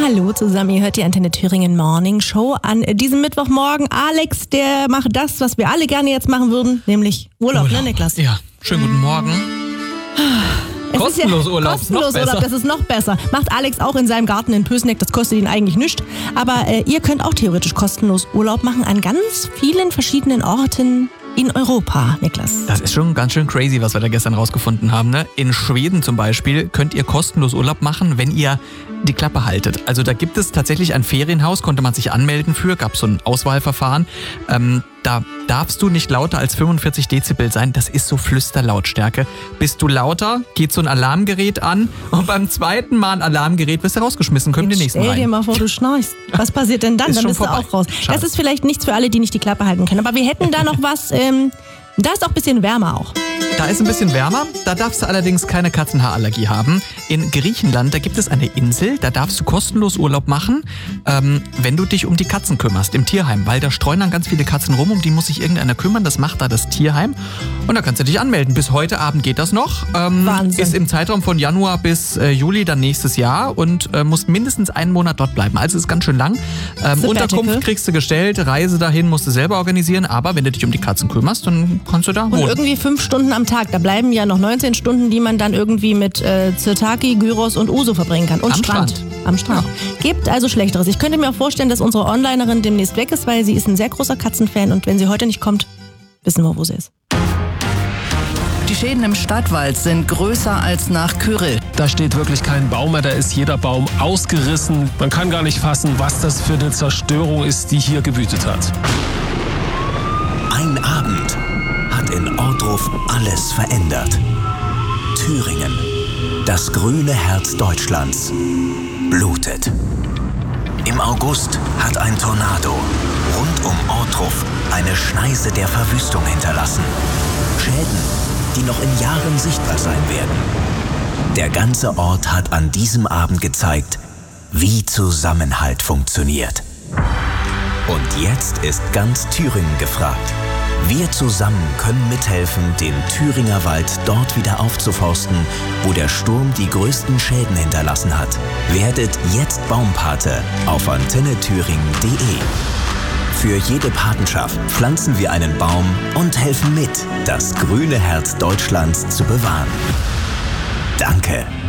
Hallo zusammen, ihr hört die Antenne Thüringen Morning Show an diesem Mittwochmorgen. Alex, der macht das, was wir alle gerne jetzt machen würden, nämlich Urlaub. Ne Niklas? Ja, schönen guten Morgen. Kostenlos Urlaub. Kostenlos Urlaub, das ist noch besser. Macht Alex auch in seinem Garten in Pößneck, das kostet ihn eigentlich nichts. Aber ihr könnt auch theoretisch kostenlos Urlaub machen an ganz vielen verschiedenen Orten in Europa, Niklas. Das ist schon ganz schön crazy, was wir da gestern rausgefunden haben. Ne? In Schweden zum Beispiel könnt ihr kostenlos Urlaub machen, wenn ihr die Klappe haltet. Also da gibt es tatsächlich ein Ferienhaus, konnte man sich anmelden für, gab so ein Auswahlverfahren. Da darfst du nicht lauter als 45 Dezibel sein, das ist so Flüsterlautstärke. Bist du lauter, geht so ein Alarmgerät an und beim zweiten Mal ein Alarmgerät wirst du rausgeschmissen, können die nächsten rein. Stell dir mal vor, du schnarchst. Was passiert denn dann? Dann bist du auch raus. Scheiße. Das ist vielleicht nichts für alle, die nicht die Klappe halten können. Aber wir hätten da noch was, da ist auch ein bisschen wärmer auch. Da ist ein bisschen wärmer, da darfst du allerdings keine Katzenhaarallergie haben. In Griechenland, da gibt es eine Insel, da darfst du kostenlos Urlaub machen, wenn du dich um die Katzen kümmerst, im Tierheim. Weil da streuen dann ganz viele Katzen rum, um die muss sich irgendeiner kümmern, das macht da das Tierheim. Und da kannst du dich anmelden. Bis heute Abend geht das noch. Wahnsinn. Ist im Zeitraum von Januar bis Juli dann nächstes Jahr und musst mindestens einen Monat dort bleiben. Also ist ganz schön lang. Unterkunft kriegst du gestellt, Reise dahin musst du selber organisieren, aber wenn du dich um die Katzen kümmerst, dann kannst du da wohnen. Und irgendwie 5 Stunden am Tag. Da bleiben ja noch 19 Stunden, die man dann irgendwie mit Zirtaki, Gyros und Uso verbringen kann. Und Am Strand. Am Strand. Ja. Gibt also Schlechteres. Ich könnte mir auch vorstellen, dass unsere Onlinerin demnächst weg ist, weil sie ist ein sehr großer Katzenfan und wenn sie heute nicht kommt, wissen wir, wo sie ist. Die Schäden im Stadtwald sind größer als nach Kyrill. Da steht wirklich kein Baum mehr, da ist jeder Baum ausgerissen. Man kann gar nicht fassen, was das für eine Zerstörung ist, die hier gewütet hat. Ein Abend hat in Ohrdruf alles verändert. Thüringen, das grüne Herz Deutschlands, blutet. Im August hat ein Tornado rund um Ohrdruf eine Schneise der Verwüstung hinterlassen. Schäden, die noch in Jahren sichtbar sein werden. Der ganze Ort hat an diesem Abend gezeigt, wie Zusammenhalt funktioniert. Und jetzt ist ganz Thüringen gefragt. Wir zusammen können mithelfen, den Thüringer Wald dort wieder aufzuforsten, wo der Sturm die größten Schäden hinterlassen hat. Werdet jetzt Baumpate auf antennethüringen.de. Für jede Patenschaft pflanzen wir einen Baum und helfen mit, das grüne Herz Deutschlands zu bewahren. Danke.